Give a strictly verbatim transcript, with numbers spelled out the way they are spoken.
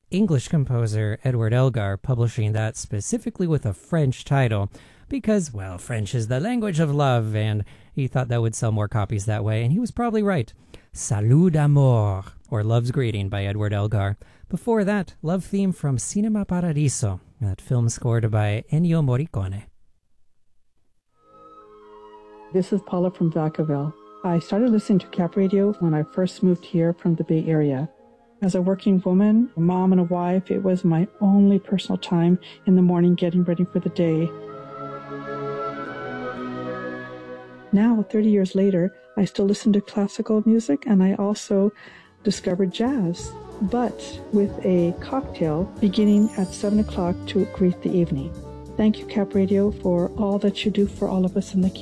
English composer Edward Elgar publishing that specifically with a French title because, well, French is the language of love, and he thought that would sell more copies that way, and he was probably right. Salut d'amour, or Love's Greeting by Edward Elgar. Before that, love theme from Cinema Paradiso, that film scored by Ennio Morricone. This is Paula from Vacaville. I started listening to Cap Radio when I first moved here from the Bay Area. As a working woman, a mom and a wife, it was my only personal time in the morning getting ready for the day. Now, thirty years later, I still listen to classical music, and I also discovered jazz, but with a cocktail beginning at seven o'clock to greet the evening. Thank you, Cap Radio, for all that you do for all of us in the